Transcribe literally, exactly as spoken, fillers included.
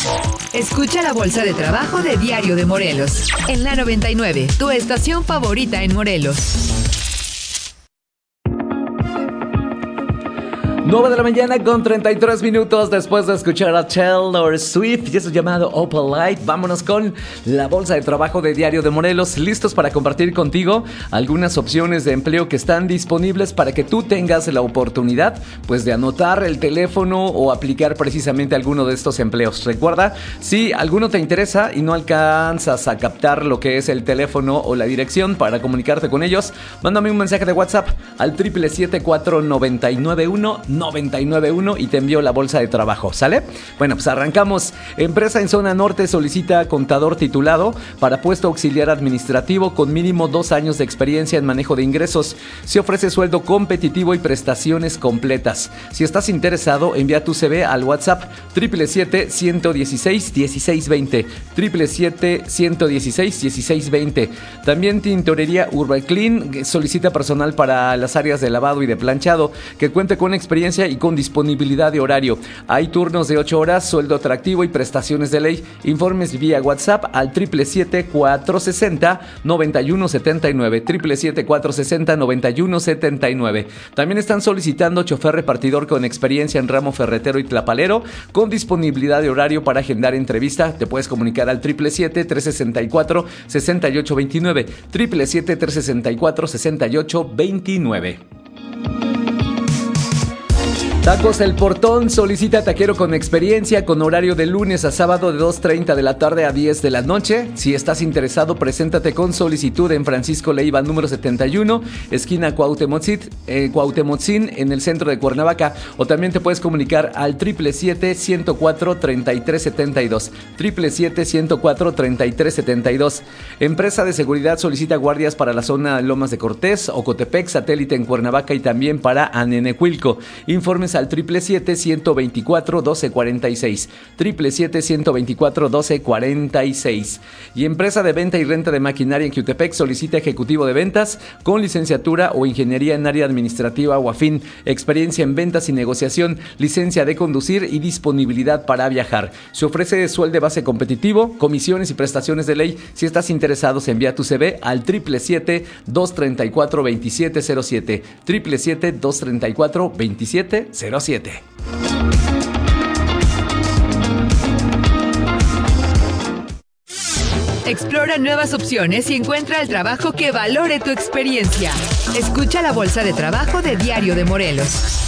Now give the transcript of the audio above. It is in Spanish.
Escucha la bolsa de trabajo de Diario de Morelos. En la noventa y nueve, tu estación favorita en Morelos. nueve de la mañana con treinta y tres minutos después de escuchar a Taylor Swift y eso llamado Opalite. Vámonos con la bolsa de trabajo de Diario de Morelos, listos para compartir contigo algunas opciones de empleo que están disponibles para que tú tengas la oportunidad pues de anotar el teléfono o aplicar precisamente alguno de estos empleos. Recuerda, si alguno te interesa y no alcanzas a captar lo que es el teléfono o la dirección para comunicarte con ellos, mándame un mensaje de WhatsApp al siete siete cuatro nueve nueve uno nueve nueve uno y te envío la bolsa de trabajo, ¿sale? Bueno, pues arrancamos. Empresa en zona norte solicita contador titulado para puesto auxiliar administrativo con mínimo dos años de experiencia en manejo de ingresos. Se ofrece sueldo competitivo y prestaciones completas. Si estás interesado, envía tu C V al WhatsApp siete siete siete uno seis uno seis dos cero, siete siete siete uno seis uno seis dos cero. También Tintorería Urbaclean solicita personal para las áreas de lavado y de planchado que cuente con experiencia y con disponibilidad de horario. Hay turnos de ocho horas, sueldo atractivo y prestaciones de ley. Informes vía WhatsApp al siete siete cuatro seis cero nueve uno siete nueve, siete siete cuatro seis cero nueve uno siete nueve. También están solicitando chofer repartidor con experiencia en ramo ferretero y tlapalero con disponibilidad de horario para agendar entrevista. Te puedes comunicar al siete siete tres seis cuatro seis ocho dos nueve, siete siete tres seis cuatro seis ocho dos nueve. Tacos El Portón solicita taquero con experiencia con horario de lunes a sábado de dos treinta de la tarde a diez de la noche. Si estás interesado, preséntate con solicitud en Francisco Leiva número setenta y uno, esquina Cuauhtemotzin, eh, Cuauhtemotzin, en el centro de Cuernavaca. O también te puedes comunicar al siete siete siete uno cuatro tres tres siete dos, siete siete siete uno cuatro tres tres siete dos. Empresa de seguridad solicita guardias para la zona Lomas de Cortés, Ocotepec, Satélite en Cuernavaca y también para Anenecuilco. Informes al siete siete siete uno dos cuatro uno dos cuatro seis, siete siete siete uno dos cuatro uno dos cuatro seis. Y empresa de venta y renta de maquinaria en Jutepec solicita ejecutivo de ventas con licenciatura o ingeniería en área administrativa o afín, experiencia en ventas y negociación, licencia de conducir y disponibilidad para viajar. Se ofrece sueldo de base competitivo, comisiones y prestaciones de ley. Si estás interesado, envía tu C V al siete siete dos tres cuatro dos siete cero siete, siete siete dos tres cuatro dos siete cero siete. Explora nuevas opciones y encuentra el trabajo que valore tu experiencia. Escucha la bolsa de trabajo de Diario de Morelos.